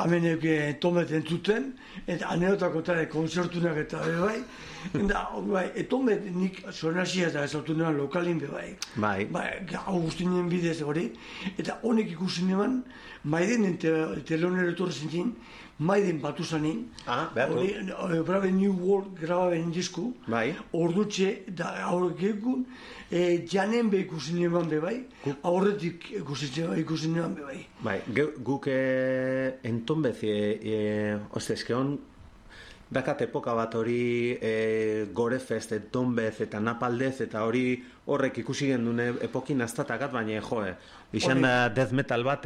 amenek Tombet entzuten, eta aneotak kontare konzertunak eta bai, eta Tombet nik zonasia eta ezautu neban lokalin bai. Augustinen bidez hori, eta honek ikusi neban, maiden telonero etorri zintin, maiden batu zanin, Brave New World grababen disku, ordutxe, da aurrek egun, janen be ikusi neban bai, aurretik ikusi neban bai. Bai, guk entonbez, eskeon, dakat epoka bat hori Gorefest, entonbez eta Napaldez, eta hori horrek ikusi gendune epokin aztatakat, baina izan da death metal bat,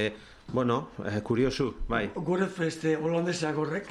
kuriosu, bai. Gorefest holandesak horrek,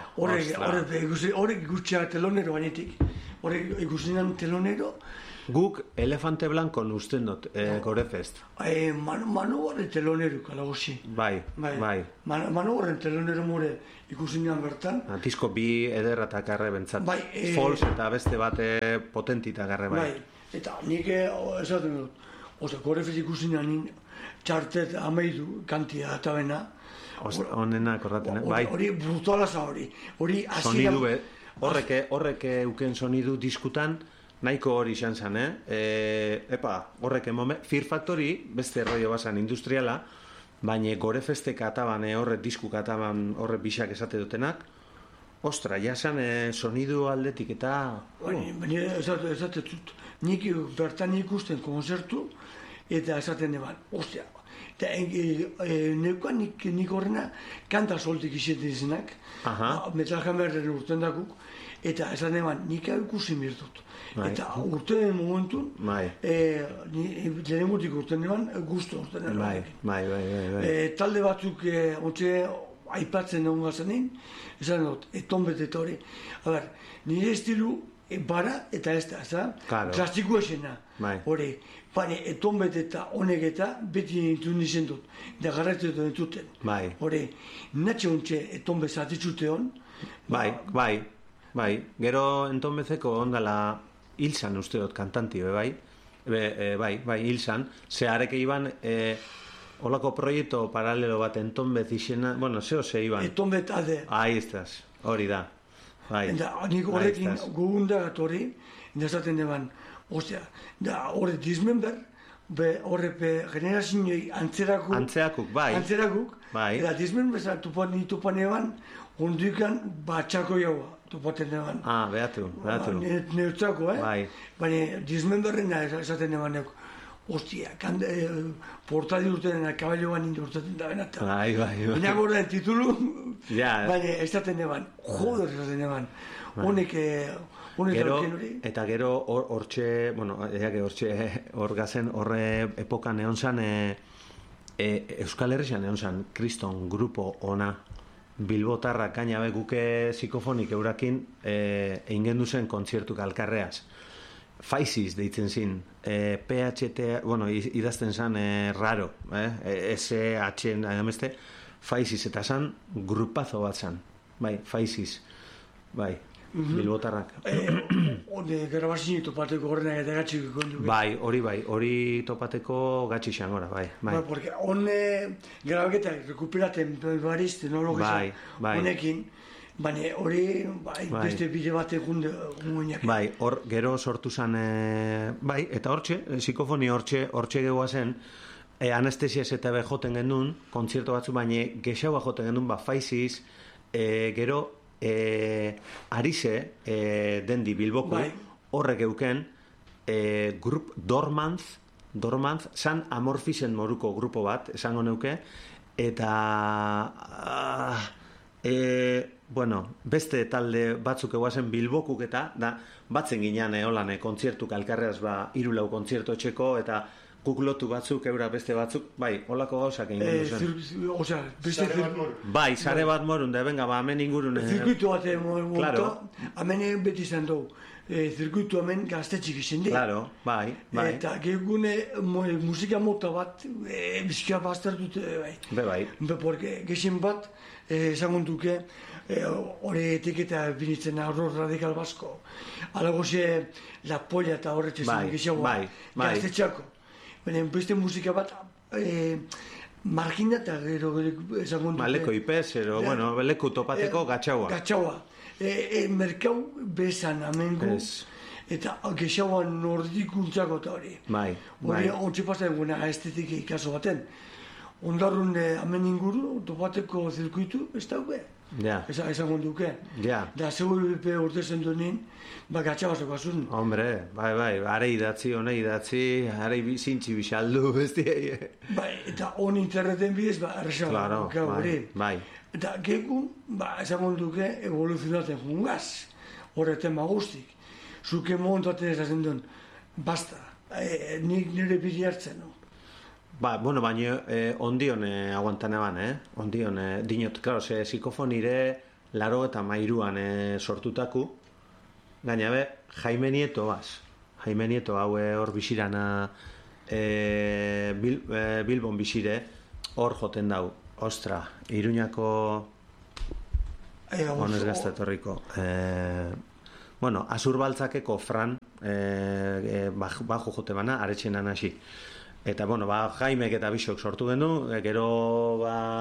horrek ikusiak telonero bainetik, horrek ikusinan telonero. Guk Elefante Blancon usten dut, Gorefest. Manu horren telonero, kalagosi. Bai. Manu horren telonero more ikusinan bertan. Disko bi ederratak arre bentsat. Falls eta beste bate potentita garre bai. Eta nik esaten dut, Gorefest ikusinan txartet ameidu kantia eta bena. Honena korraten, bai. Hori brutala za hori. Sonidu, horrek euken sonidu diskutan, nahiko hori izan zen, horrek Fear Factory, beste rollo basan industriala, baina Gorefestek ataban, horrek diskuk ataban, horrek bisak esate dutenak, ostra, jasan sonidu aldetik eta... Baina esate dut, nik bertan ikusten konzertu, eta esaten eban, ostia, eta neukan nik horrena kanta soltik izaten izenak, Metal Hammerren urten dakuk, eta esaten eban, nik hau ikusi mirdut. Eta urten momentun, lehenengotik urten eban, guztu urten eban. Talde batzuk aipatzen egon gazanin, esan dut, Tombet eta hori. Nire estilu bara eta ez da, klasiko esena. Hori, baina Tombet eta honek eta beti nintun izen dut, da garraitu dut entuten. Hori, natxe hontxe Tombet zatitzute hon. Bai, gero Entonbezeko ondala hilzan uste dut kantanti, bai, hilzan, zeharek iban holako proiektu paralelo bat Entonbez izena, ze iban. Entonbez ade. Ahí estás, hori da. Eta nik horrekin gugundagat hori, esaten eban, da horre dismember, horre generazionei antzerakuk, eta dismember tupan eban, onduikan batxako jaua. Topaten eban. Behatu. Neutzako, baina dismemberren esaten eban neuk. Ostia, portali urtenen akaballo ban indi urtaten da benata. Baina gorren titulu, baina esaten eban, joder esaten eban. Honek eta gero hortxe, hor gazen, horre epokan egon zan, Euskal Herrian egon zan, Kriston grupo ona, Bilbotarrak gaina guke psikofonik eurakin eingen duzen kontziertuk alkarreaz. Faizis deitzen zin, PHT, idazten zan raro, SH, adameste, Faizis, eta zan grupazo bat zan, Faizis, Bilbotarrak. Grabazin topateko horrenak eta gatxik kondu. Hori topateko gatxik xangora, Porque hone grabaketak rekuperaten bariz teknologizan honekin, baina hori beste bide bat egun guinak. Hor gero sortu zen, eta hortxe, psikofoni hortxe gegoa zen, anestesiaz eta joten gendun, kontzierto batzu, baina gexaua joten gendun, Faizis, gero, Arise, dendi Bilboko, horrek euken, grup Dormantz, san Amorfisen moruko grupo bat, esango neuke, eta beste talde batzuk eguazen Bilbokuk eta, batzen ginean holan kontziertuk alkarreaz 3-4 kontzierto etxeko, eta guk lotu batzuk, eura beste batzuk, holako gauzak egin duzen. Sare bat morun, da benga, hemen ingurun... Zirkuitu bat monta, hemen beti izan dugu. Zirkuitu hemen gaztetxik izan di. Bai. Eta gegune musika mota bat, bizkia bastartut, bai. Porque gexen bat, esango duke, hori etiketa binitzen horro radikal basko. Alagoze, la polla eta horretxe zen gexeagoa, gaztetxako. Beste musika bat, margina eta gero esango duke. Leku ipez, leku topateko gatxaua. Gatxaua. Merkau bezan amengo, eta gexauan nordikuntzako eta hori. Bai. Hori ontsi pasa eguna estetik ikaso baten. Ondarrun amen inguru, topateko zirkuitu, ez daue. Esango duke. Da, zeu urte zendu nien, gatxabazeko azun. Hombre, bai, are idatzi, are zintzi bisaldu, besti. Bai, eta on interneten bidez, erresago. Bai. Eta gekun, esango duke, evoluzionaten jungaz, horreten magustik. Zuke montaten esaten duen, basta, nik nire bide hartzen, no? Baina ondion aguantan eban, ondion, dinot, klaro, psikofonire 83an sortutaku, gaina Jaime Nieto baz, Jaime Nieto hau hor bisirana Bilbon bisire, hor joten dau, ostra, Iruñako honez gaztetorriko, Azurbaltzakeko Fran, bajo jote bana, aretxenan hasi. Eta, Jaimek eta Bisok sortu gendu, gero,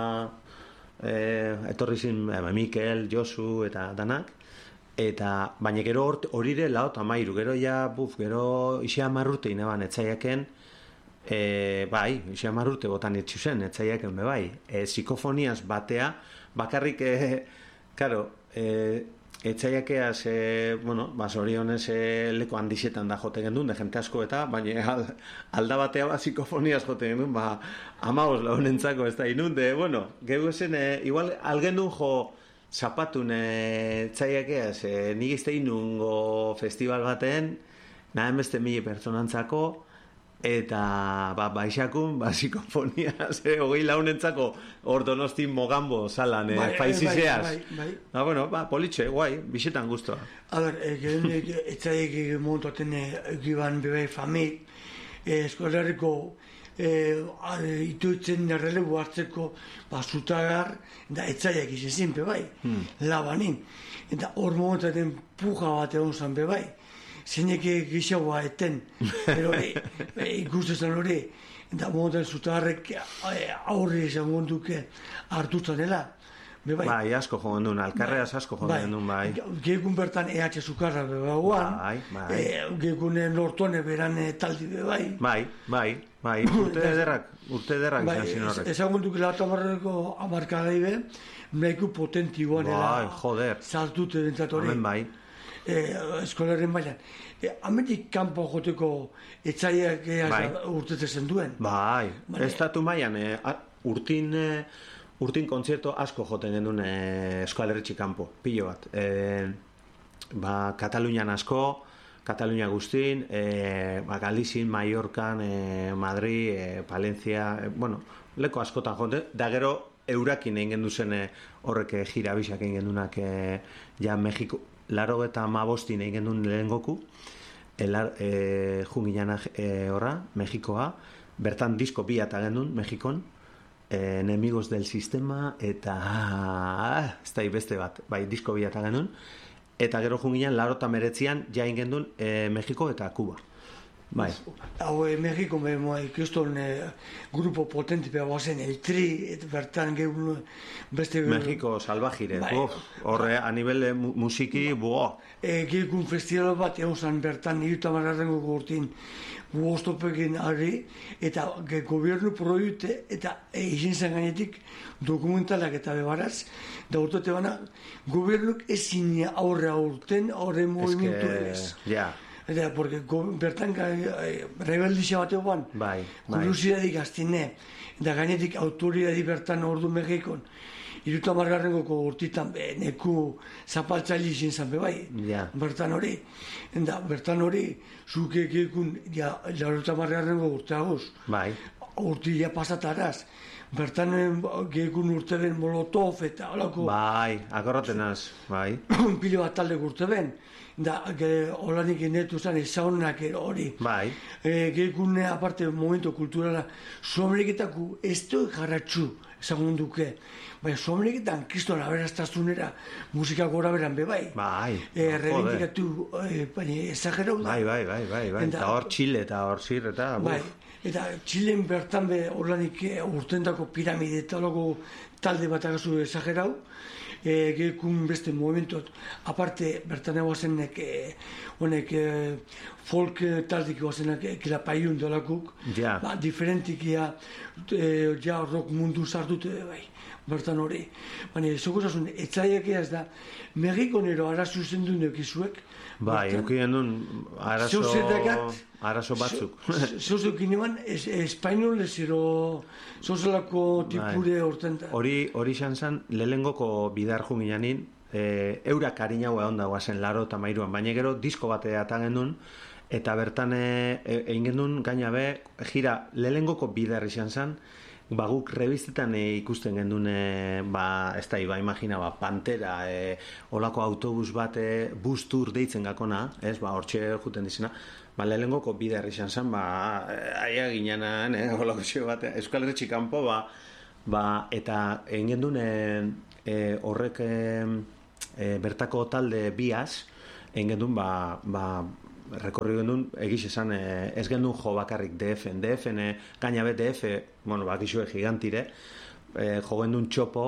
etorri zin Mikel, Josu eta danak, eta, baina gero horire lau eta mairu, gero gero isi amarrute ineban etzaiaken, isi amarrute botan etxuzen, etzaiaken bebai, psikofoniaz batea, bakarrik, karo, etzaiakeaz, zorionez leko handizetan da jote gendun, de jente asko eta, baina alda batea psikofoniaz jote gendun, 15 launentzako ez da inun, gehu esen, igual algendun jo zapatun etzaiakeaz, nik izte inungo festival baten, nahen beste 1000 pertsonantzako, eta baixakun, psikofoniaz, 20 launentzako ordonostin mogambo salan, faizizeaz. Politxe, guai, bisetan guztua. A ber, etzaiek montaten egiban bebai famik, eskolarriko ituitzen errelebu hartzeko zutagar, da etzaiek izezin bebai, labanin. Eta hor montaten puja bat egon zan bebai. Zeinek gixaua eten, ikustetan hori, eta momentan zutagarrek aurri esango duke hartutzanela. Bai, asko joan duen, alkarreaz asko joan duen, bai. Gekun bertan EH Zukarra bebaguan, gekun Nortone beran taldi bebai. Bai, urte ederrak izan zin horrek. Esango duke latamarreko amarkadaibe, nahiko potentioan saltute bentzatori. Amen bai. Eskolaren bailan. Ametik kanpo joteko etzaiak urtetzen duen. Bai, ez datu mailan, urtin kontzerto asko joten genuen eskolarretxik kanpo, pilo bat. Katalunian asko, Katalunia guztin, Galizin, Mallorcan, Madrid, Palencia, leko askotan joten, da gero eurakin egin genduzen horrek jirabisak egin gendunak Mexiko, 85 egin gendun lehen goku, junginan horra, Mexikoa, bertan disko bi eta gendun, Mexikon, Enemigos del Sistema, eta ez da beste bat, disko bi eta gendun, eta gero junginan 89an jain gendun Mexiko eta Kuba. Bai. Hau Mexiko ikustun grupo potente behazen el Tri, eta bertan gehu beste... Mexiko salvajire, horre a nivel musiki, buo. Gehikun festival bat egon zan bertan, irutamarrarengo gortin guoztopekin ari, eta gobiernu proiute, eta izin zen gainetik dokumentalak eta bebaraz, da urtote bana, gobernuk ezin aurre aurten, aurre movimentu ez. Ja. Eta, porque bertan rebeldizia bat egon, kuriosidadi gaztine, eta gainetik autoridadi bertan ordu Mexikon, 30 urtitan neku zapaltzaile izin zan bebai, bertan hori. Eta bertan hori, zuke ekekun 30 urteagoz, urtia pasataraz, bertan gekun urte ben Molotov eta holako... akorratenaz, Pilo bat talde urte ben, da, holanik netu zan ezaunak hori. Gekun aparte momento kulturala, someriketako ez du jarratxu, ezagun duke. Someriketan kriston aberaztazunera musika gora beran bebai. Rebendikatu, baina ezagerau da. Eta hor txile eta hor zir eta... eta Txilen bertan be horlanik urtendako piramide eta logo talde bat agazu esagerau, gekun beste momentot, aparte bertan egoazenek honek folk taldik egoazenek kilapaiun dolakuk, diferentik ja rock mundu sartute bai. Bertan hori. Baina, zokozasun, etzaiak ez da, Mexikonero arazo zendu neukizuek. Bai, eukien duen arazo batzuk. Zozuk ineman, espainol ezero, zozelako tipure horten da. Hori izan zen, lehengoko bidar jungianin, eurak harinau egon dagoazen laro eta mairuan, baina gero disko batea eta gendun, eta bertan egin gendun gainabe, jira, lehengoko bidar izan zen, guk revistetan ikusten gendun, ez da, imagina, Pantera, olako autobus bat, bus tour deitzen gakona, hortxe juten dizena, lehengoko bidar izan zen, aia ginenan, olako xeo bat, Euskal Herri kanpo, eta egin gendun horrek bertako talde biaz, egin gendun, rekorri gendun, egiz esan, ez gendun jo bakarrik DF-en, gaina bet DF, bakizue gigantire, jo gendun txopo,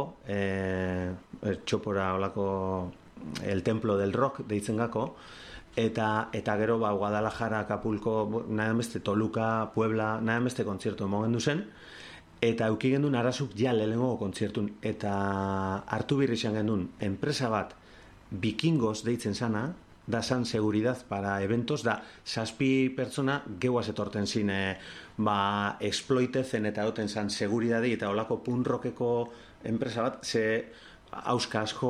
txopora olako el templo del rock deitzen gako, eta gero Guadalajara, Acapulco, nahi beste Toluca, Puebla, nahi beste kontzertu emogen duzen, eta euki gendun arazuk ja lehenengo kontzertun, eta hartu birri izan gendun, enpresa bat, Vikingos deitzen zana, da san seguridad para eventos, da 7 pertsona geuaz etorten zin exploitezen eta oten san seguridadi eta olako punrokeko enpresa bat, ze hauska asko,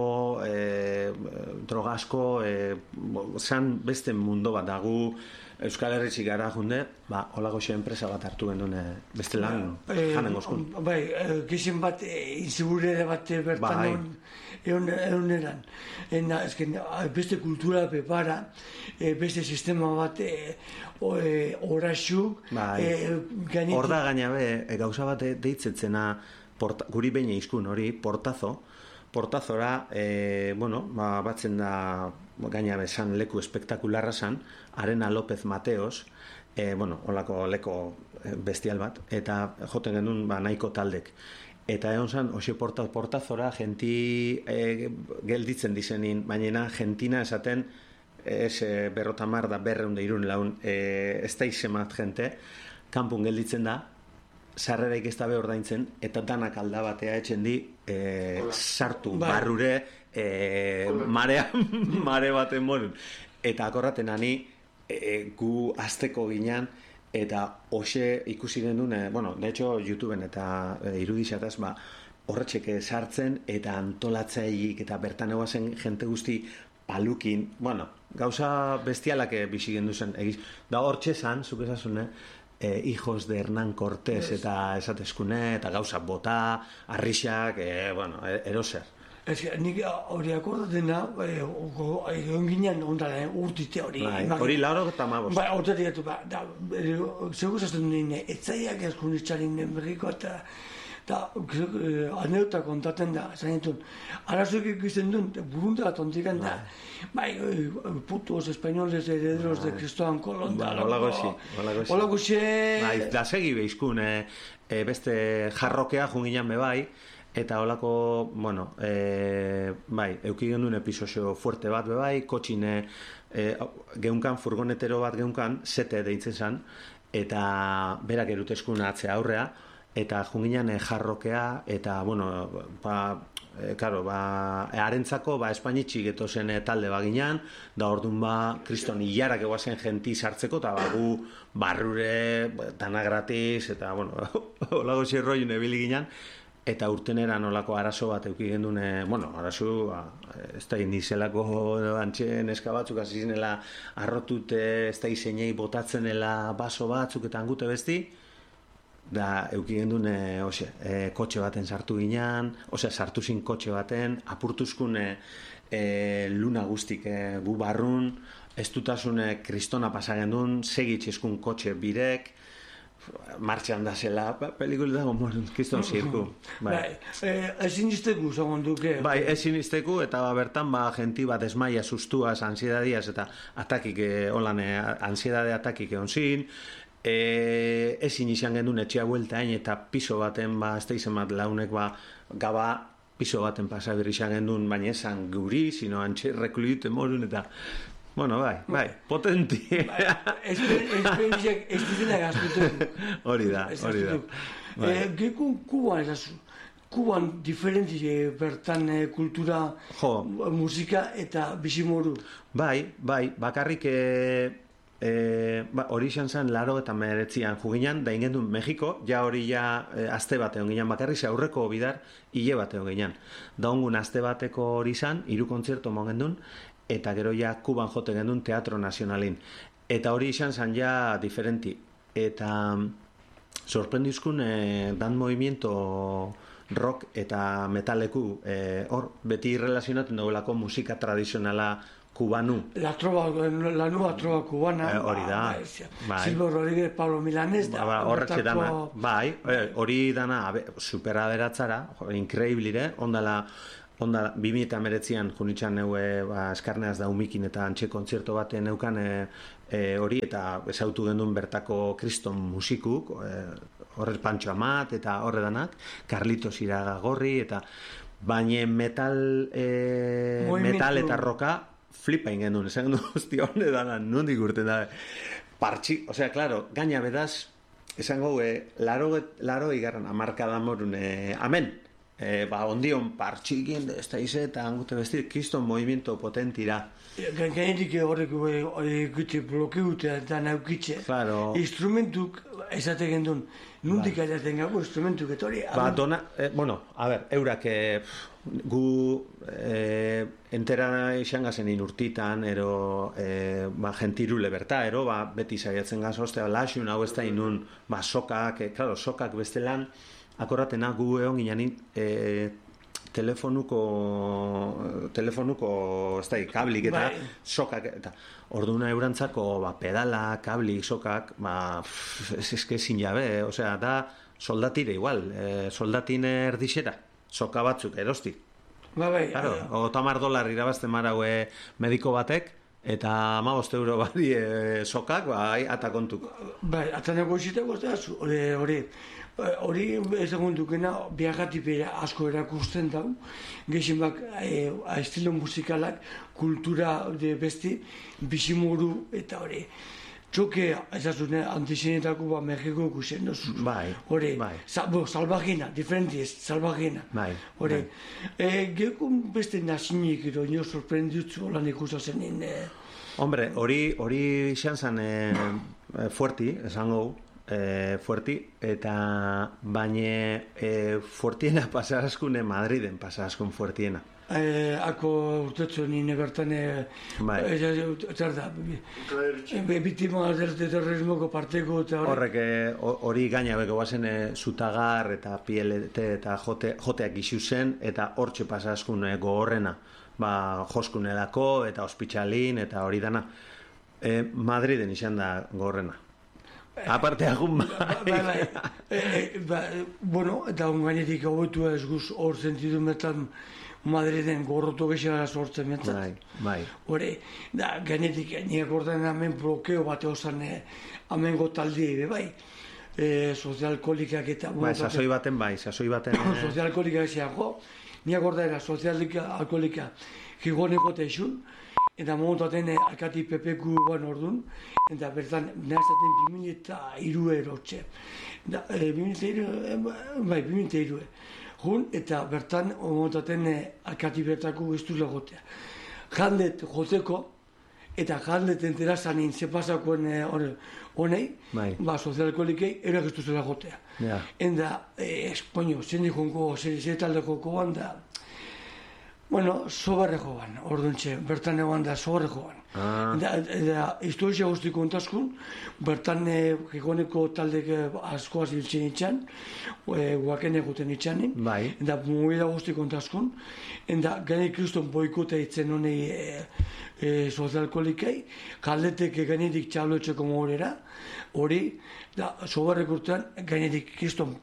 droga asko, san beste mundo bat dagu, Euskal Herritxik gara junde, olako xe enpresa bat hartu gendun beste lan janen gozkun. Bai, gizien bat, insegurere bat bertan eran. Beste kultura prepara, beste sistema bat horaxu. Hor da gainabe, gauza bat deitzetzena, guri behin izkun hori, portazora, batzen da, gaina bezan leku espektakularra zan, Arena López Mateos, olako leko bestial bat, eta joten genuen nahiko taldek. Eta egon zan, hoxe portazora, genti gelditzen dizenin, baina gentina esaten, berrotamar da berreunde irun laun, ez da izemat gente, kanpun gelditzen da, sarreraik ez da behor daintzen, eta danak alda batea etxen di, sartu, barrure, mare baten morun. Eta akorraten ani, gu azteko ginean, eta hoxe ikusi genuen, de hecho, YouTubeen eta irudixataz, horretxeke sartzen, eta antolatzaik, eta bertan egoazen jente guzti palukin, gauza bestialak bizi genduzen, da hortxe zan, zuk esazune, hijos de Hernán Cortés eta esatezkune, eta gauza bota, arrixak, eroser. Nik hori akordatena, egon ginean ondara urtite hori. Hori lauro eta mabos. Hortatik atu, zego zazten nire, etzaiak eskunditzarin berriko, eta aneuta kontaten da, zainetun, arazoik ikusten duen, burunda tontikan da, putos espainoles herederos de Cristoan Colón, Olago xe... Da segi behizkun, beste jarrokea junginan bebai, eta holako, euki gendun episodio fuerte bat bebai, kotxine geunkan, furgonetero bat geunkan, sete deitzen zan, eta berak eruteskun atzea aurrea, eta junginan jarrokea, eta, harentzako, espainitxik etozen talde baginan, da orduan kriston hilarak egoazen genti sartzeko, eta gu barrure, dana gratis, eta, holago xerroiun ebili ginen, eta urteneran olako arazo bat euki gendun, arazo, ez da indizelako antxen eska batzuk, hasi zinela arrotute, ez da izenei botatzenela baso batzuk eta angute besti, da euki gendun, kotxe baten sartu ginen, sartu zin kotxe baten, apurtuzkun luna guztik gu barrun, ez dutasune kristona pasa gendun, segitxezkun kotxe birek, martxan da zela, pelikula dago kriston zirku. Ezin izteku, zagon duke. Ezin izteku, eta bertan genti bat esmaia sustuaz, ansiedadiaz, eta atakik, ansiedade atakik egon zin, ezin izan genuen etxea bueltain eta piso baten, ez da izan bat launek, gaba piso baten pasabir izan genuen, baina esan guri, sino antxe rekludite morun eta... Bueno, bai, potenti. Esperientziak ez dizena gaztutu. Hori da. Gekun Kuban ezazu. Kuban diferentzi bertan kultura, musika eta bizimoru. Bai, bakarrik hori izan zen 89an juginan, da ingen duen Mexiko, hori azte bate on ginen, bakarrik aurreko bidar hile bate on ginen. Da ongun azte bateko hori izan, 3 kontzertu mongen duen, eta gero Kuban jote gendun Teatro Nazionalin. Eta hori izan zen diferenti. Eta sorprendizkun dan movimiento rock eta metaleku hor beti relazionatzen dagoelako musika tradizionala kubanu. La nueva trova cubana. Hori da. Silvio Rodríguez, Pablo Milanés. Horretxe dana. Hori dana superaberatzara, increíble, ondala 2019an junitxan neue eskarneaz da umikin eta antxe kontzerto baten neukan hori eta ezautu gendun bertako kriston musikuk, horrez Pancho Amat eta horre danak, Carlitos Iragorri eta baina metal eta roka flipa ingen duen, esan gendu hostia hone dana, nondik urten da partxi, osea, claro, gaina bedaz esango laro igarran amarkada morun, amen. Ondion partxikin, ez da ize, eta angute bestir, kiston movimiento potentira. Gainetik horrek gutxe blokeute eta naukitxe. Claro. Instrumentuk, esate gendun, nundik aizaten gago instrumentuk etori. Eurak gu entera izan gazen inurtitan, ero gentirule berta, ero beti zaiatzen gazo, laxun hau ez da inun, sokak bestelan, akorratena gu egon ginen telefonuko ez da, kablik eta sokak eta orduna eurantzako pedala, kablik, sokak ezin jabe, osea, da soldatire igual, soldatin erdixera, soka batzuk erosti. Claro, $50 irabazten maraue mediko batek, eta €15 badi sokak, ata kontuk. Ata negozitako ez da, hori ezagun dukena biagatipera asko erakusten dau, gehien bak estilo musikalak, kultura besti, bizimuru eta hori. Txoke, ezazune, antizenetako Mexiko ikusen dozu. Hori, salvajina, diferentiez, salvajina. Hori, gekun beste nazinik ero, nio sorprenditzu lan ikusazen nien. Hombre, hori izan zen fuerti, esango, fuerti, eta baina fuertiena pasaraskune Madriden pasaraskun fuertiena. Ako urtetzu nine bertan zer da bitima del terrorismoko parteko eta hori gaina beko bazen zutagar eta pielete eta joteak isu zen eta hortxe pasaraskun gogorrena joskunelako eta ospitxalin eta hori dana Madriden izan da gogorrena. Aparte agun bueno, eta gainetik hobetu ez guz hor sentidu metan Madriden gorroto gexera sortzen metzat. Hore, da, gainetik niak ordean hemen blokeo bat eozan amengo taldi bai. Sozialkolikak eta... Sasoi baten. Sozialkolikak ezean jo, niak ordean sozialkolika gigoneko teixun, eta momentuaten akati pepeku orduan, eta bertan nahazaten 2003 erotxe. 2003. Jun, eta bertan momentuaten akati bertako giztuz lagotea. Jandet joteko, eta jandet enterazan intzepasakoen honei, sozialkolikei, erak giztuz lagotea. Enda, zendikonko, zetaldeko koban da, sobarre joan, orduntxe, bertan egon da sobarre joan. Eta historia guzti kontaskun, bertan gigoneko taldek askoaz hiltzen itxan, guaken eguten itxanin, eta movida guzti kontaskun, eta gane kriston boikota itzen honei sozialkolikei, kaldetek ganetik txabloetxeko mogorera, hori, da, sobarrek urtean, ganetik kriston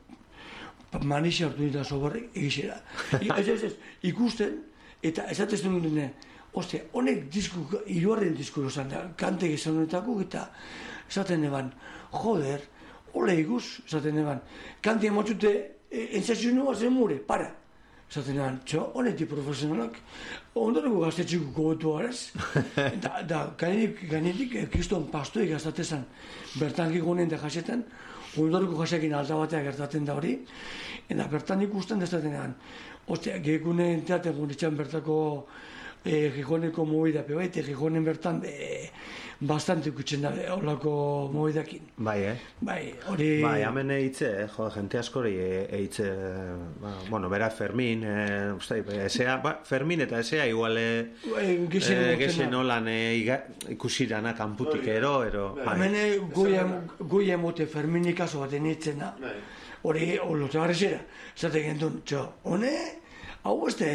manixe hartu dita sobarrek egizera. Ikusten, eta esatezen dune, Oste, honek hiruaren disku esan da, kantek esan honetako, eta esaten eban, joder, ole iguz, esaten eban, kantek emotxute, entzazio nua zen mure, para. Esaten eban, honetik profesionalak, ondoreko gaztetxiko gobetu araz, da gainetik kriston pastoik gaztatezan, bertan gikonen da jasetan, ondoreko jasekin alta batea gertatzen da hori, eta bertan ikusten dezaten eban, ostia, gehikunen enteaten gunitzen bertako Gijoneko mobidape, eta Gijonen bertan bastante ikutzen da horlako mobidakin. Bai, hori... Bai, hemen eitze, jente askori eitze, bueno, bera Fermin, Fermin eta esea igual gezen nolan ikusirana kanputik ero. Hemen goi emote Fermin ikaso baten itzen da, hori lote barrezera, zaten gendun, hone, hau beste,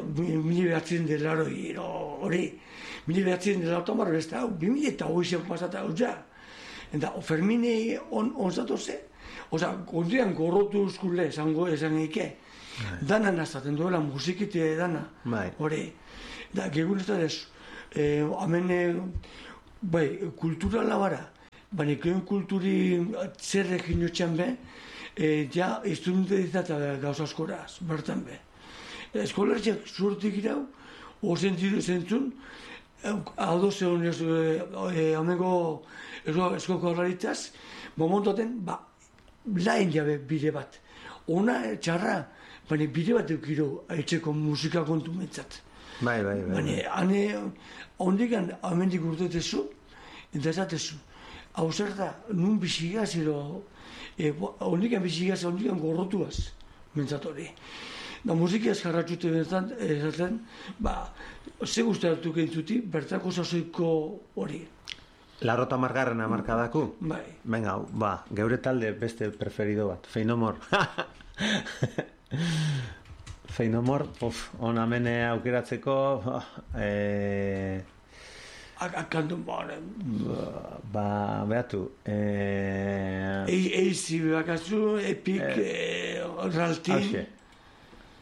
1900 hori, 1900 marro beste, hau, 2008 pasata hau ja. Eta Fermine onzatu ze, oza, kontian gorrotu eskule esan eke, dana nazaten duela, musikite dana, hori. Da, gegun ez da desu, hemen, bai, kultura labara, baina gehien kulturi zer egin jotxean be, ja, instrumente dizata gauza askoraz, bertan be. Eskolartxak zuertik irau, sentidu zentzun, hau dozen amengo eskoko horraritzaz, momentoten, lain jabe bide bat. Ona txarra, baina bide bat eukiro etxeko musika kontu mentzat. Bai. Baina, ondikan amendik urtetezu, eta esatezu, hau zer da, nun bizigaz, ondikan bizigaz, ondikan gorrotuaz, mentzat hori. Da musikiaz jarratxute esaten, ze guztatu gentzuti, bertako sasoiko hori. Larrota margarren amarkadaku? Bai. Venga, geure talde beste preferido bat, Feinomor. Feinomor, ona mene aukeratzeko... Akantun behatu. Eizi bakatzu, Epik, Raltin...